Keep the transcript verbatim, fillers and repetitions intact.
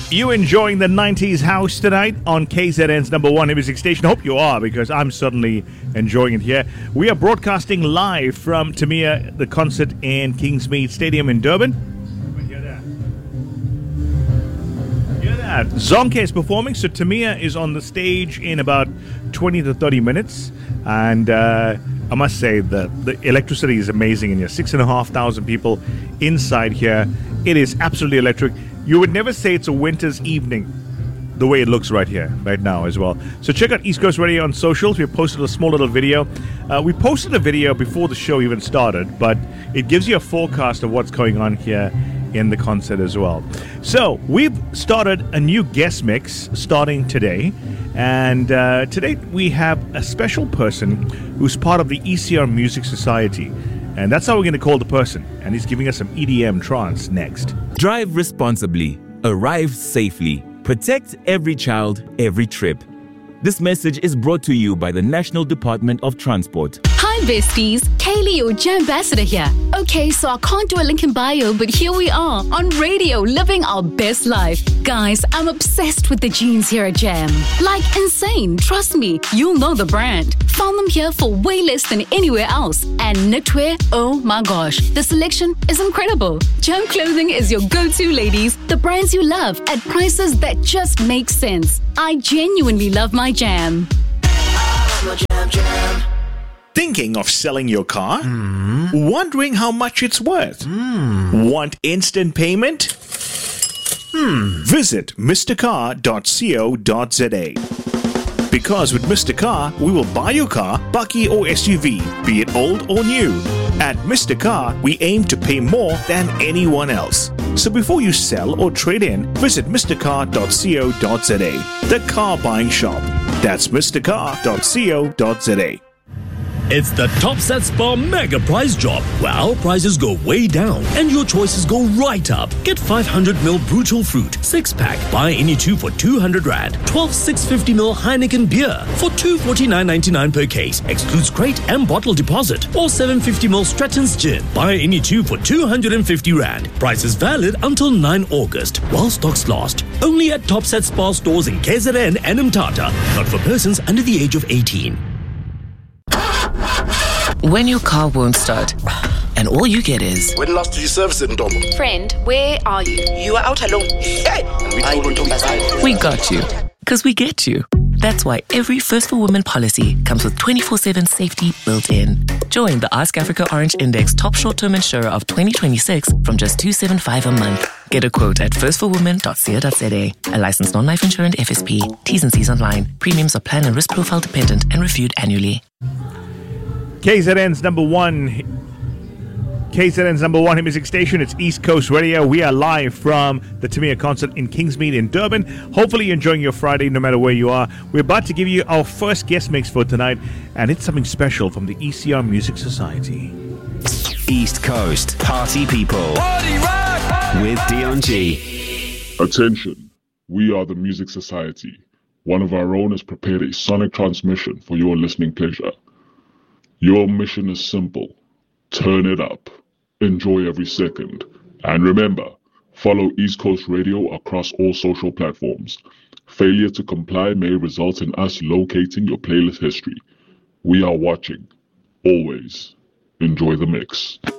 You enjoying the nineties house tonight on K Z N's number one music station? Hope you are, because I'm certainly enjoying it here. We are broadcasting live from Tamia, the concert in Kingsmead Stadium in Durban. Hear that? Hear that? Zonke is performing, so Tamia is on the stage in about twenty to thirty minutes. And uh, I must say, the, the electricity is amazing in here. Six and a half thousand people inside here. It is absolutely electric. You would never say it's a winter's evening the way it looks right here, right now as well. So check out East Coast Radio on socials. We posted a small little video. Uh, we posted a video before the show even started, but it gives you a forecast of what's going on here in the concert as well. So we've started a new guest mix starting today. And uh, today we have a special person who's part of the E C R Music Society. And that's how we're going to call the person. And he's giving us some E D M trance next. Drive responsibly. Arrive safely. Protect every child, every trip. This message is brought to you by the National Department of Transport. Hi besties, Kaylee, your Jam Ambassador here. Okay, so I can't do a link in bio, but here we are on radio, living our best life. Guys, I'm obsessed with the jeans here at Jam. Like insane, trust me, you'll know the brand. Found them here for way less than anywhere else. And knitwear, oh my gosh, the selection is incredible. Jam Clothing is your go-to, ladies. The brands you love at prices that just make sense. I genuinely love my Jam. My jam, jam. Thinking of selling your car? Mm. Wondering how much it's worth? Mm. Want instant payment? Hmm. Visit Mister Car dot co dot z a. Because with Mister Car, we will buy your car, bakkie or S U V, be it old or new. At Mister Car, we aim to pay more than anyone else. So before you sell or trade in, visit Mister Car dot co dot z a, the car buying shop. That's Mister Car dot co dot z a. It's the Topset Spa Mega Prize Drop, where our prices go way down and your choices go right up. Get five hundred milliliter Brutal Fruit six pack, buy any two for two hundred rand. twelve six hundred fifty milliliter Heineken beer for two forty-nine ninety-nine per case, excludes crate and bottle deposit. Or seven hundred fifty milliliter Stratton's Gin, buy any two for two hundred fifty rand. Price is valid until ninth August, while stocks last. Only at Topset Spa stores in K Z N and Mthatha, not for persons under the age of eighteen. When your car won't start, and all you get is... When last did you service it, Ntombo? Friend, where are you? You are out alone. Hey! We told Ntombo. We got you. Because we get you. That's why every First for Women policy comes with twenty-four seven safety built in. Join the Ask Africa Orange Index top short-term insurer of twenty twenty-six from just two hundred seventy-five dollars a month. Get a quote at first for women dot co dot z a. A licensed non-life insurance F S P. T's and C's online. Premiums are plan and risk profile dependent and reviewed annually. K Z N's number one K Z N's number one music station. It's East Coast Radio. We are live from the Tamia concert in Kingsmead in Durban. Hopefully you're enjoying your Friday no matter where you are. We're about to give you our first guest mix for tonight, and it's something special from the E C R Music Society. East Coast Party People Party rock! With Dion G. Attention, we are the Music Society. One of our own has prepared a sonic transmission for your listening pleasure. Your mission is simple. Turn it up. Enjoy every second. And remember, follow East Coast Radio across all social platforms. Failure to comply may result in us locating your playlist history. We are watching. Always. Enjoy the mix.